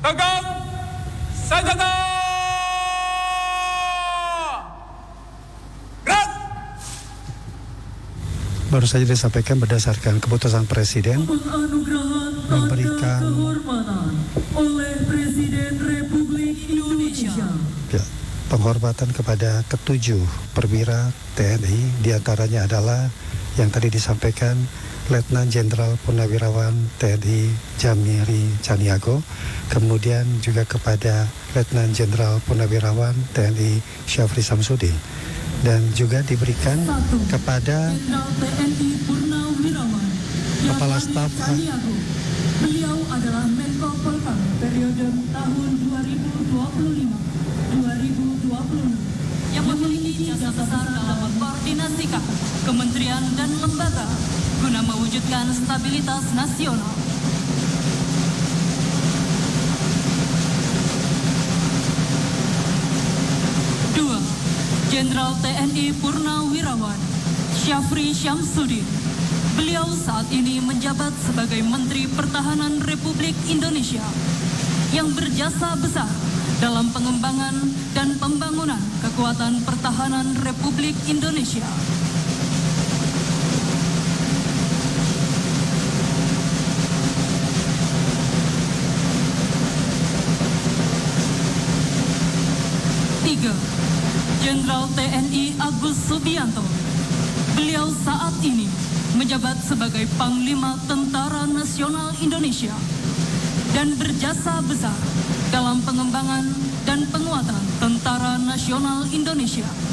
Tegak senjata! Gerak! Baru saja disampaikan berdasarkan keputusan Presiden memberikan oleh Presiden Republik Indonesia penghormatan kepada ketujuh perwira TNI, diantaranya adalah yang tadi disampaikan Letnan Jenderal Purnawirawan TNI Jamiri Caniago, kemudian juga kepada Letnan Jenderal Purnawirawan TNI Syafri Samsudin, dan juga diberikan kepada TNI Purnawirawan Kepala Staf Beliau adalah Menko Polhukam periode tahun 2025-2026 yang memiliki jasa besar dalam mengkoordinasikan kementerian dan lembaga guna mewujudkan stabilitas nasional. Dua, Jenderal TNI Purnawirawan Syafri Syamsuddin. Beliau saat ini menjabat sebagai Menteri Pertahanan Republik Indonesia yang berjasa besar dalam pengembangan dan pembangunan kekuatan pertahanan Republik Indonesia. Tiga, Jenderal TNI Agus Subianto. Beliau saat ini menjabat sebagai Panglima Tentara Nasional Indonesia dan berjasa besar dalam pengembangan dan penguatan Tentara Nasional Indonesia.